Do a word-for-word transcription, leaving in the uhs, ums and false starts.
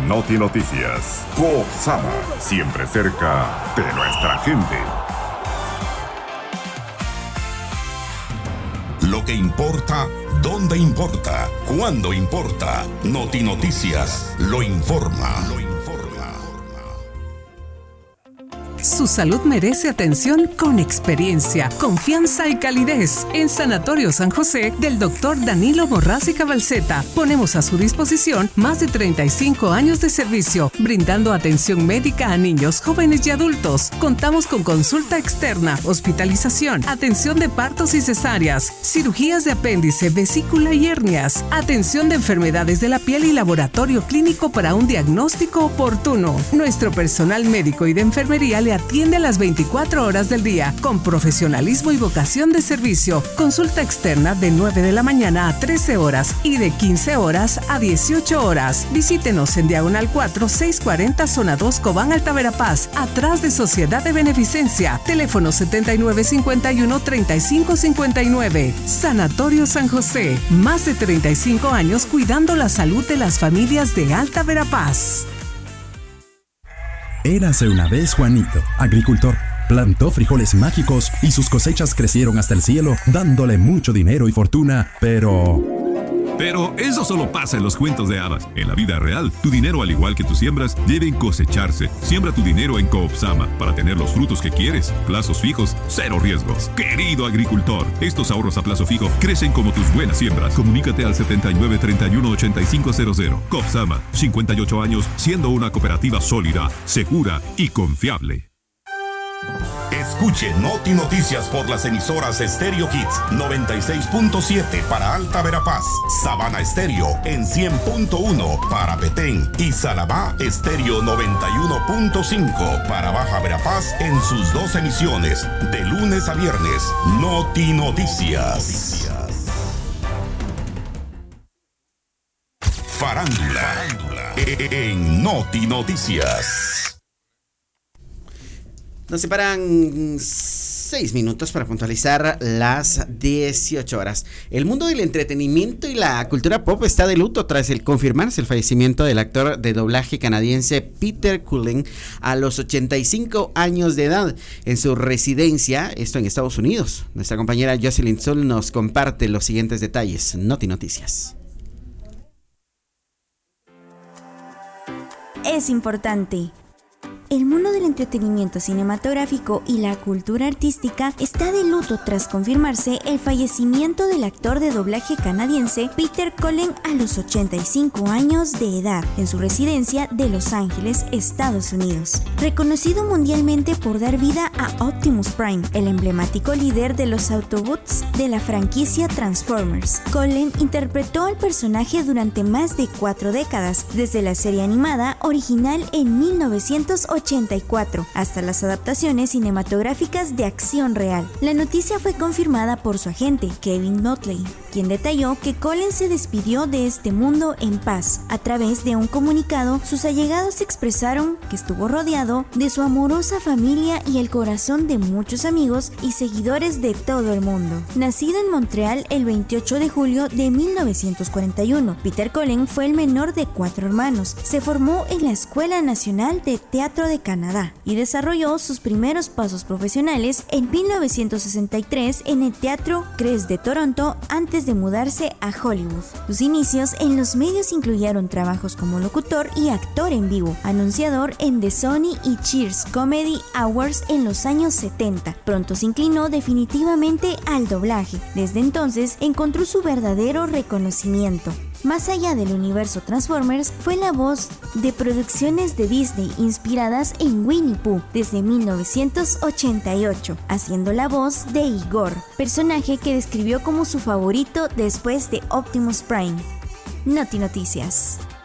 Noti Noticias. Coop Sama, siempre cerca de nuestra gente. Lo que importa, dónde importa, cuándo importa. Noti Noticias lo informa. Lo informa. Su salud merece atención con experiencia, confianza y calidez. En Sanatorio San José del doctor Danilo Morraz y Cabalceta ponemos a su disposición más de treinta y cinco años de servicio, brindando atención médica a niños, jóvenes y adultos. Contamos con consulta externa, hospitalización, atención de partos y cesáreas, cirugías de apéndice, vesícula y hernias, atención de enfermedades de la piel y laboratorio clínico para un diagnóstico oportuno. Nuestro personal médico y de enfermería le atiende a las veinticuatro horas del día, con profesionalismo y vocación de servicio. Consulta externa de nueve de la mañana a trece horas y de quince horas a dieciocho horas. Visítenos en Diagonal cuatro, seiscientos cuarenta, Zona dos, Cobán, Alta Verapaz, atrás de Sociedad de Beneficencia. Teléfono setenta y nueve cincuenta y uno, treinta y cinco cincuenta y nueve. Sanatorio San José, más de treinta y cinco años cuidando la salud de las familias de Alta Verapaz. Érase una vez Juanito, agricultor. Plantó frijoles mágicos y sus cosechas crecieron hasta el cielo, dándole mucho dinero y fortuna, pero... Pero eso solo pasa en los cuentos de hadas. En la vida real, tu dinero, al igual que tus siembras, deben cosecharse. Siembra tu dinero en Coop Sama para tener los frutos que quieres. Plazos fijos, cero riesgos. Querido agricultor, estos ahorros a plazo fijo crecen como tus buenas siembras. Comunícate al setenta y nueve, treinta y uno, ochenta y cinco cero cero. Coop Sama, cincuenta y ocho años siendo una cooperativa sólida, segura y confiable. Escuche Noti Noticias por las emisoras Stereo Hits noventa y seis punto siete para Alta Verapaz, Sabana Estéreo en cien punto uno para Petén y Salabá Estéreo noventa y uno punto cinco para Baja Verapaz en sus dos emisiones, de lunes a viernes. Noti Noticias. Farándula en Noti Noticias. Nos separan seis minutos para puntualizar las dieciocho horas. El mundo del entretenimiento y la cultura pop está de luto tras el confirmarse el fallecimiento del actor de doblaje canadiense Peter Cullen a los ochenta y cinco años de edad en su residencia, esto en Estados Unidos. Nuestra compañera Jocelyn Sol nos comparte los siguientes detalles. Noti Noticias. Es importante. El mundo del entretenimiento cinematográfico y la cultura artística está de luto tras confirmarse el fallecimiento del actor de doblaje canadiense Peter Cullen a los ochenta y cinco años de edad en su residencia de Los Ángeles, Estados Unidos. Reconocido mundialmente por dar vida a Optimus Prime, el emblemático líder de los Autobots de la franquicia Transformers, Cullen interpretó al personaje durante más de cuatro décadas, desde la serie animada original en mil novecientos ochenta y cuatro hasta las adaptaciones cinematográficas de acción real. La noticia fue confirmada por su agente, Kevin Motley, quien detalló que Cullen se despidió de este mundo en paz. A través de un comunicado, sus allegados expresaron que estuvo rodeado de su amorosa familia y el corazón de muchos amigos y seguidores de todo el mundo. Nacido en Montreal el veintiocho de julio de mil novecientos cuarenta y uno, Peter Cullen fue el menor de cuatro hermanos. Se formó en la Escuela Nacional de Teatro de Canadá y desarrolló sus primeros pasos profesionales en mil novecientos sesenta y tres en el Teatro Cres de Toronto antes de mudarse a Hollywood. Sus inicios en los medios incluyeron trabajos como locutor y actor en vivo, anunciador en The Sony y Cheers Comedy Awards en los años setenta. Pronto se inclinó definitivamente al doblaje. Desde entonces encontró su verdadero reconocimiento. Más allá del universo Transformers, fue la voz de producciones de Disney inspiradas en Winnie Pooh desde mil novecientos ochenta y ocho, haciendo la voz de Igor, personaje que describió como su favorito después de Optimus Prime. Noti Noticias.